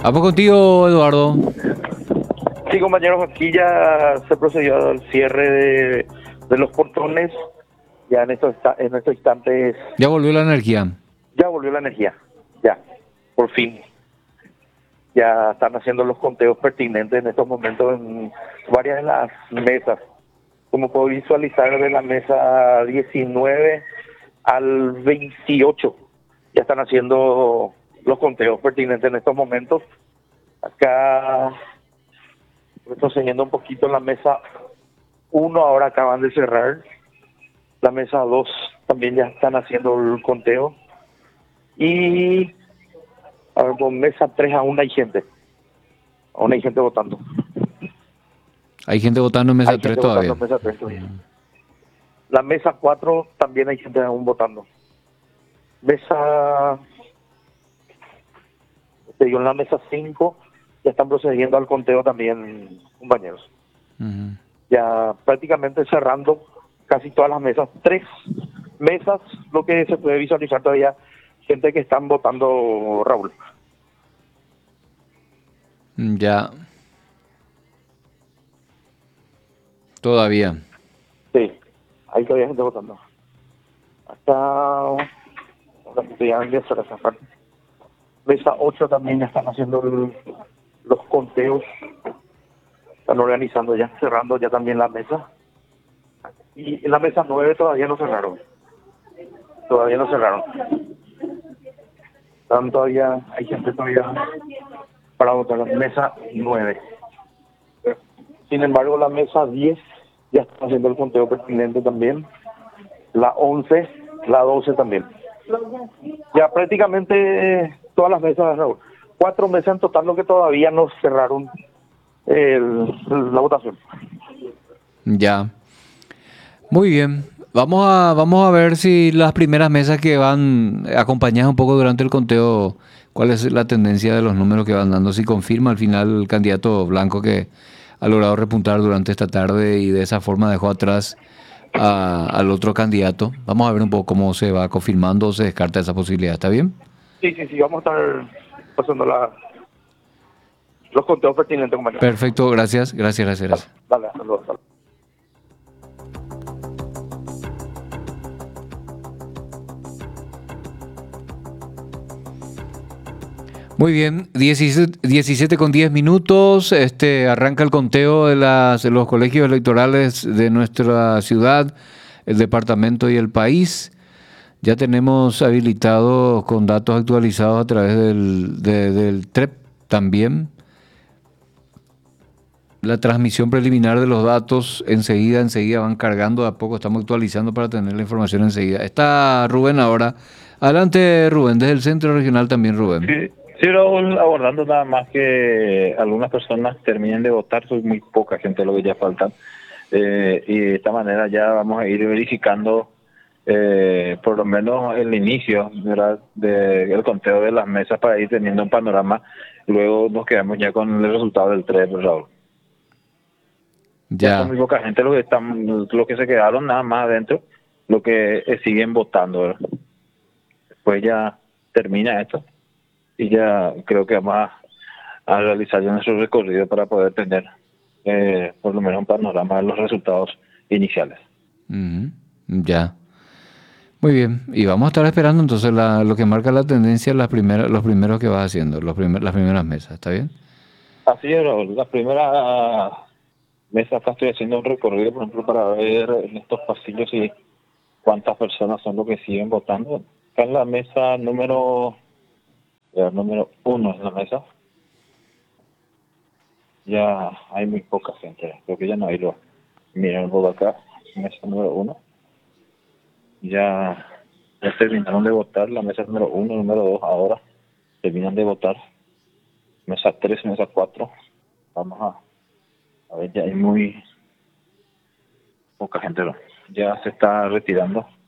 Vamos contigo, Eduardo. Sí, compañeros, aquí ya se procedió al cierre de los portones. Ya en estos instantes Ya volvió la energía. ya volvió la energía. Ya, por fin. Ya están haciendo los conteos pertinentes en estos momentos en varias de las mesas. Como puedo visualizar, de la mesa 19 al 28 ya están haciendo los conteos pertinentes en estos momentos. Acá retrocediendo un poquito en la mesa 1, ahora acaban de cerrar. La mesa 2 también ya están haciendo el conteo. Y a ver, con mesa 3 aún hay gente. Aún hay gente votando. Hay gente votando en mesa Hay 3 gente votando todavía. en mesa 3 todavía. La mesa 4 también hay gente aún votando. Mesa, te digo, en la mesa 5 ya están procediendo al conteo también, compañeros. Ujú. Ya prácticamente cerrando casi todas las mesas. 3 mesas, lo que se puede visualizar todavía, gente que están votando, Raúl. Ya. Todavía. Sí, hay todavía gente votando. Hasta ahora ya van a hacer esa parte. Mesa 8 también ya están haciendo los conteos, están organizando ya, cerrando ya también la mesa. Y en la mesa 9 todavía no cerraron. Todavía no cerraron. Están todavía, hay gente todavía para votar la mesa 9. Sin embargo, la mesa 10 ya está haciendo el conteo pertinente también. La 11, la 12 también. Ya prácticamente todas las mesas, Raúl. 4 mesas en total lo que todavía no cerraron la votación. Ya. Muy bien. Vamos a ver si las primeras mesas que van acompañadas un poco durante el conteo, cuál es la tendencia de los números que van dando, si confirma al final el candidato blanco que ha logrado repuntar durante esta tarde y de esa forma dejó atrás al otro candidato. Vamos a ver un poco cómo se va confirmando o se descarta esa posibilidad. ¿Está bien? Sí, sí, sí, vamos a estar pasando los conteos pertinentes, compañero. Perfecto, gracias, gracias, gracias, gracias. Dale, hasta luego, hasta luego. Muy bien, 17 con 10 minutos. Arranca el conteo de los colegios electorales de nuestra ciudad, el departamento y el país. Ya tenemos habilitado con datos actualizados a través del TREP también. La transmisión preliminar de los datos enseguida van cargando de a poco, estamos actualizando para tener la información enseguida. Está Rubén ahora. Adelante, Rubén, desde el centro regional también, Rubén. Sí, sí, Raúl, abordando nada más que algunas personas terminen de votar, soy muy poca gente lo que ya faltan. Y de esta manera ya vamos a ir verificando por lo menos el inicio, ¿verdad?, del conteo de las mesas para ir teniendo un panorama. Luego nos quedamos ya con el resultado del 3, Raúl. Ya son Ya. muy poca gente los que se quedaron nada más adentro, los que siguen votando, ¿verdad? Después ya termina esto y ya creo que vamos a realizar ya nuestro recorrido para poder tener por lo menos un panorama de los resultados iniciales. Ujú. Ya. Muy bien. Y vamos a estar esperando entonces lo que marca la tendencia, los primeros que vas haciendo, las primeras mesas. ¿Está bien? Así es, Raúl. La primera mesa acá estoy haciendo un recorrido, por ejemplo, para ver en estos pasillos y cuántas personas son los que siguen votando. Acá en la mesa número 1 en la mesa ya hay muy poca gente, creo que ya no hay lo miren por acá, mesa número 1 ya terminaron de votar, la mesa número 1, número 2 ahora terminan de votar, mesa 3, mesa 4, vamos a ver, ya hay muy poca gente, ¿no? Ya se está retirando